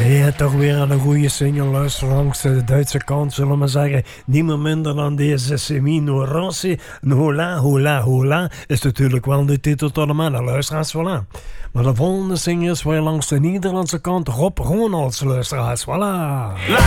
Ja, toch weer een goede single. Luister langs de Duitse kant, zullen we maar zeggen. Niemand minder dan deze Semino Rossi. Hola, hola, hola. Is natuurlijk wel de titel tot de mannen. Luisteraars, voilà. Maar de volgende single is weer langs de Nederlandse kant. Rob Ronalds, luisteraars, voilà.